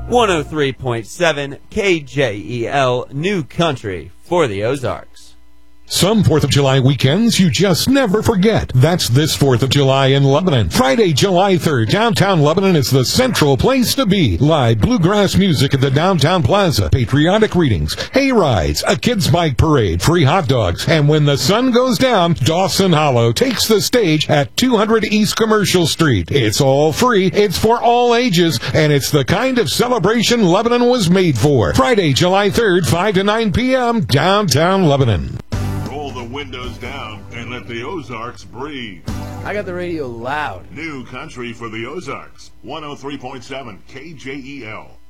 103.7 KJEL, New Country for the Ozarks. Some 4th of July weekends you just never forget. That's this 4th of July in Lebanon. Friday, July 3rd, downtown Lebanon is the central place to be. Live bluegrass music at the Downtown Plaza, patriotic readings, hay rides, a kids' bike parade, free hot dogs, and when the sun goes down, Dawson Hollow takes the stage at 200 East Commercial Street. It's all free, it's for all ages, and it's the kind of celebration Lebanon was made for. Friday, July 3rd, 5 to 9 p.m., downtown Lebanon. Windows down and let the Ozarks breathe. I got the radio loud. New Country for the Ozarks. 103.7 KJEL.